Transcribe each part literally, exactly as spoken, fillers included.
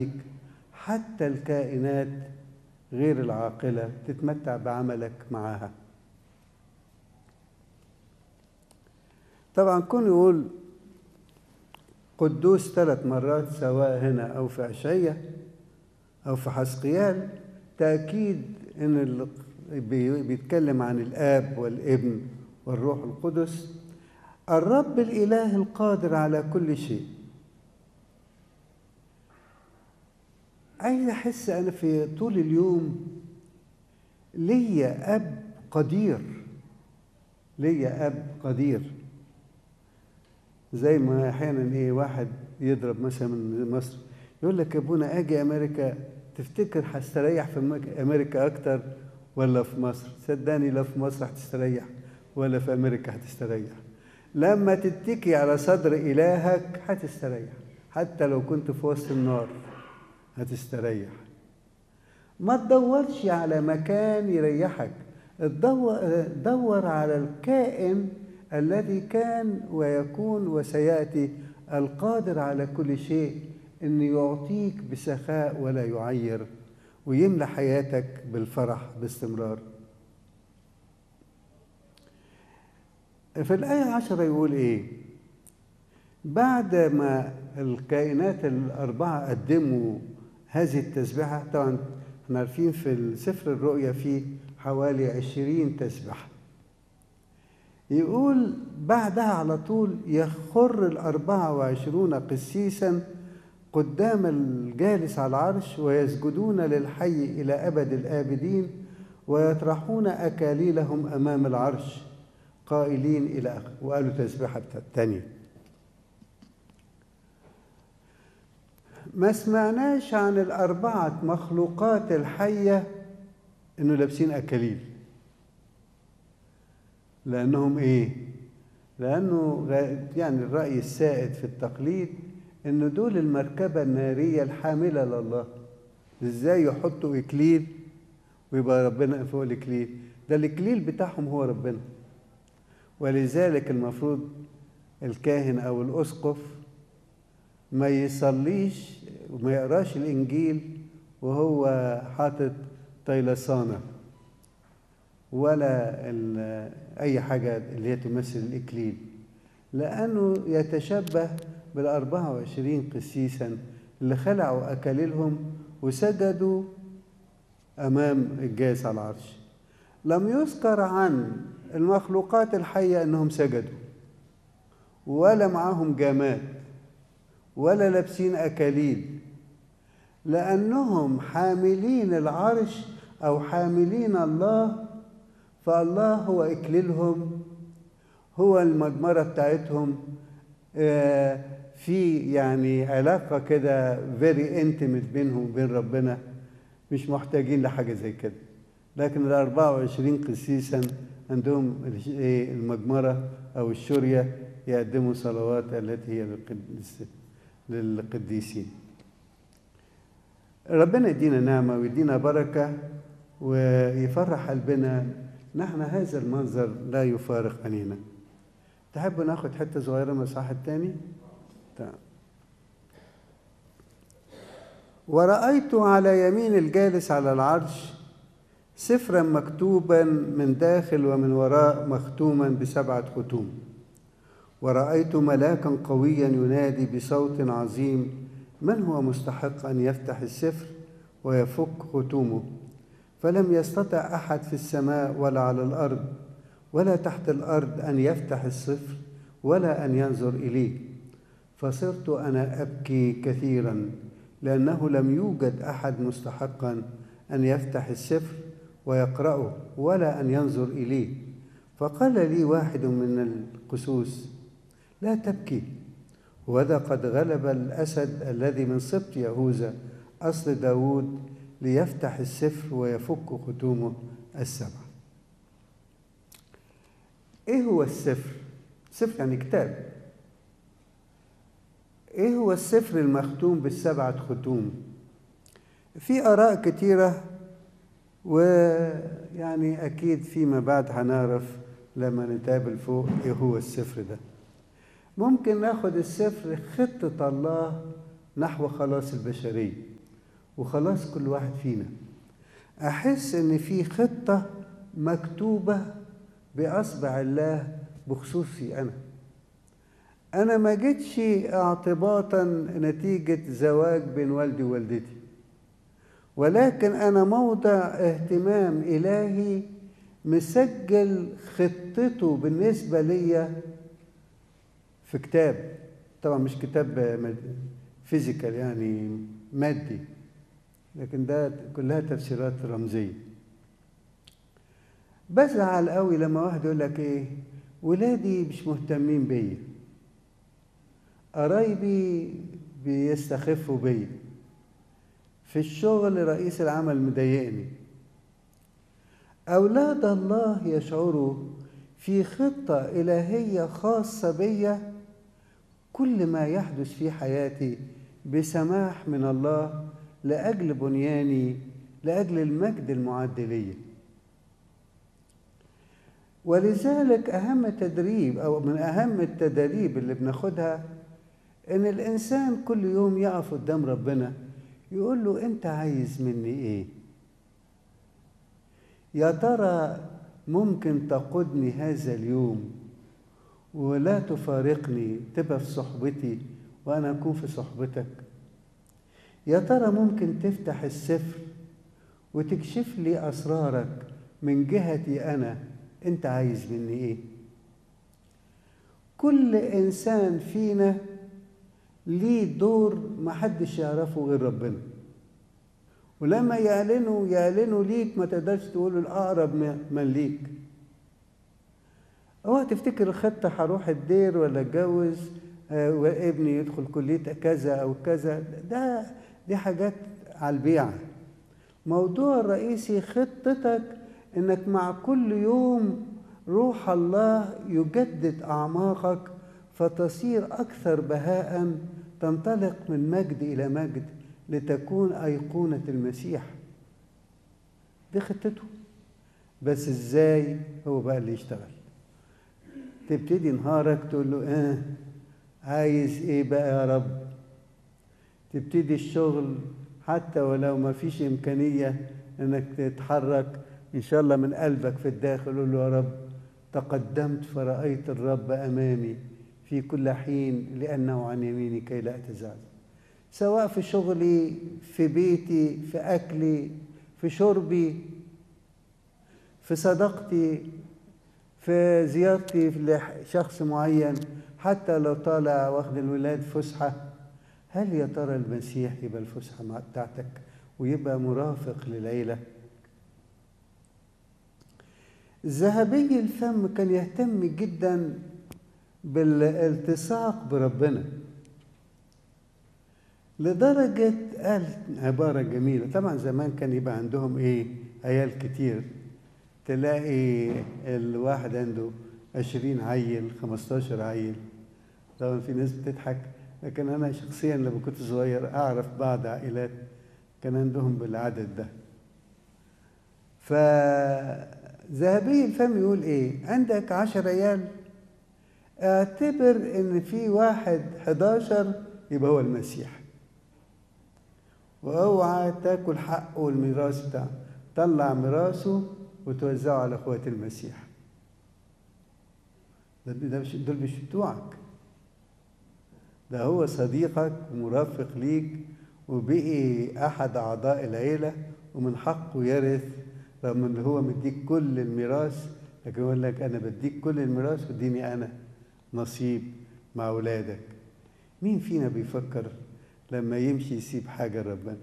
حتى الكائنات غير العاقلة تتمتع بعملك معها. طبعا كون يقول قدوس ثلاث مرات سواء هنا أو في أشعية أو في حسقيال، تأكيد إن بيتكلم عن الآب والابن والروح القدس، الرب الإله القادر على كل شيء. عايز أحس أنا في طول اليوم ليا أب قدير، ليا أب قدير. زي ما أحيانا إيه واحد يضرب مثلا من مصر يقول لك يا ابونا أجي أمريكا تفتكر هستريح في أمريكا أكتر ولا في مصر؟ صدقني لا في مصر هتستريح ولا في أمريكا هتستريح. لما تتكي على صدر إلهك هتستريح، حتى لو كنت في وسط النار هتستريح. ما تدورش على مكان يريحك، دور على الكائن الذي كان ويكون وسيأتي، القادر على كل شيء، إنه يعطيك بسخاء ولا يعير، ويملى حياتك بالفرح باستمرار. في الآية عشرة يقول إيه؟ بعد ما الكائنات الأربعة قدموا هذه التسبيحة، طبعا احنا عارفين في سفر الرؤيا فيه حوالي عشرين تسبيحة، يقول بعدها على طول يخر الأربعة وعشرون قسيسا قدام الجالس على العرش ويسجدون للحي إلى أبد الآبدين ويطرحون أكاليلهم أمام العرش قائلين إلى آخره. وقالوا تسبيحة تانية. ما سمعناش عن الأربعة مخلوقات الحية إنه لابسين أكاليل، لأنهم إيه؟ لأنه يعني الرأي السائد في التقليد إنه دول المركبة النارية الحاملة لله. إزاي يحطوا إكليل ويبقى ربنا فوق الإكليل؟ ده الإكليل بتاعهم هو ربنا. ولذلك المفروض الكاهن أو الأسقف ما يصليش وما يقراش الإنجيل وهو حاطط طيلسانة ولا أي حاجة اللي هي تمثل الإكليل، لأنه يتشبه بالأربعة وعشرين قسيسا اللي خلعوا أكاليلهم وسجدوا أمام الجالس على العرش. لم يذكر عن المخلوقات الحية أنهم سجدوا، ولا معهم جماد، ولا لابسين أكاليل، لأنهم حاملين العرش أو حاملين الله، فالله هو إكليلهم، هو المجمرة بتاعتهم. في يعني علاقة كده very intimate بينهم وبين ربنا، مش محتاجين لحاجة زي كده. لكن الأربعة وعشرين قسيسا عندهم المجمرة أو الشرية يقدموا صلوات التي هي للقديسين. ربنا يدينا نعمة ويدينا بركة ويفرح قلبنا. نحن هذا المنظر لا يفارق عينينا. تحبوا ناخد حتة صغيرة من الإصحاح الثاني؟ تمام. ورأيت على يمين الجالس على العرش سفرا مكتوبا من داخل ومن وراء مختوما بسبعة ختوم. ورأيت ملاكا قويا ينادي بصوت عظيم: من هو مستحق أن يفتح السفر ويفك ختومه؟ فلم يستطع أحد في السماء ولا على الأرض ولا تحت الأرض أن يفتح السفر ولا أن ينظر إليه. فصرت أنا أبكي كثيرا، لأنه لم يوجد أحد مستحقا أن يفتح السفر ويقرأه ولا أن ينظر إليه. فقال لي واحد من القسوس: لا تبكي، وذا قد غلب الأسد الذي من سبط يهوذا أصل داود ليفتح السفر ويفك ختومه السبعة. إيه هو السفر؟ سفر يعني كتاب. إيه هو السفر المختوم بالسبعة ختوم؟ في آراء كتيرة، ويعني أكيد فيما بعد هنعرف لما نتقابل فوق إيه هو السفر ده. ممكن ناخد السفر خطة الله نحو خلاص البشرية. وخلاص كل واحد فينا. أحس إن في خطة مكتوبة بأصبع الله بخصوصي أنا. أنا ما جيتش اعتباطا نتيجة زواج بين والدي ووالدتي، ولكن أنا موضع اهتمام إلهي مسجل خطته بالنسبة لي في كتاب. طبعا مش كتاب فيزيكال يعني مادي، لكن ده كلها تفسيرات رمزية. بزعل قوي لما واحد يقول لك ايه، ولادي مش مهتمين بيا، قرايبي بيستخفوا بيا، في الشغل رئيس العمل مضايقني. أولاد الله يشعروا في خطة إلهية خاصة بيا، كل ما يحدث في حياتي بسماح من الله لأجل بنياني، لأجل المجد المعد لي. ولذلك أهم تدريب أو من أهم التدريب اللي بناخدها إن الإنسان كل يوم يقف قدام ربنا يقول له أنت عايز مني إيه؟ يا ترى ممكن تقودني هذا اليوم ولا تفارقني، تبقى في صحبتي وأنا أكون في صحبتك؟ يا ترى ممكن تفتح السفر وتكشف لي أسرارك من جهتي أنا، أنت عايز مني إيه؟ كل إنسان فينا ليه دور محدش يعرفه غير ربنا، ولما يعلنوا يعلنوا ليك ما تقدرش تقول الأقرب من ليك. اوعى تفتكر الخطة هروح الدير ولا اتجوز آه وابني يدخل كلية كذا أو كذا، ده دي حاجات على البيعة. موضوع الرئيسي خطتك إنك مع كل يوم روح الله يجدد أعماقك فتصير أكثر بهاء، تنطلق من مجد إلى مجد لتكون أيقونة المسيح. دي خطته، بس إزاي هو بقى اللي يشتغل. تبتدي نهارك تقول له اه عايز ايه بقى يا رب. تبتدي الشغل حتى ولو ما فيش إمكانية انك تتحرك ان شاء الله من قلبك في الداخل، قول له يا رب تقدمت فرأيت الرب أمامي في كل حين لأنه عن يميني كي لا أتزعزع. سواء في شغلي، في بيتي، في أكلي، في شربي، في صداقتي، في زيارتي لشخص معين، حتى لو طالع واخد الولاد فسحة، هل يا ترى المسيح يبقى الفسحة بتاعتك ويبقى مرافق للعيلة؟ ذهبي الفم كان يهتم جدا بالالتصاق بربنا، لدرجة قال عبارة جميلة. طبعا زمان كان يبقى عندهم ايه عيال كتير، تلاقي الواحد عنده عشرين عيل، خمستاشر عيل. طبعا في ناس بتضحك، لكن أنا شخصيا لما كنت صغير أعرف بعض عائلات كان عندهم بالعدد ده. فذهبي الفم يقول إيه؟ عندك عشر عيال، اعتبر إن في واحد حداشر يبقى هو المسيح، واوعى تاكل حقه والميراث بتاعه، طلع ميراثه وتوزعه على اخوات المسيح. ده مش دول مش بتوعك، ده هو صديقك ومرافق ليك وبقي احد اعضاء العيله ومن حقه يرث، رغم ان هو مديك كل الميراث، لكن يقول لك انا بديك كل الميراث واديني انا نصيب مع اولادك. مين فينا بيفكر لما يمشي يسيب حاجه لربنا؟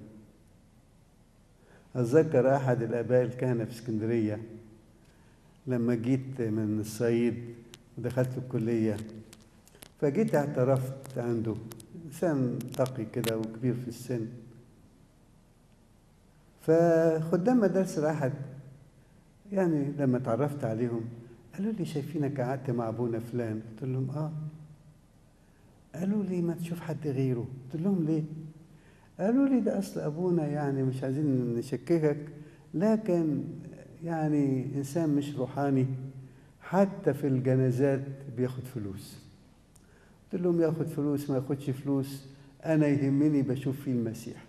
أتذكر أحد الآباء الكهنة في اسكندرية لما جيت من الصعيد ودخلت الكلية، فجيت اعترفت عنده، إنسان تقي كده وكبير في السن. فخدام مدرسة أحد يعني لما اتعرفت عليهم قالوا لي شايفينك قعدت مع أبونا فلان. قلت لهم آه. قالوا لي ما تشوف حد غيره. قلت لهم ليه؟ قالوا لي ده أصل أبونا يعني مش عايزين نشككك، لكن يعني إنسان مش روحاني، حتى في الجنازات بياخد فلوس. قلت لهم ياخد فلوس ما ياخدش فلوس، أنا يهمني بشوف فيه المسيح.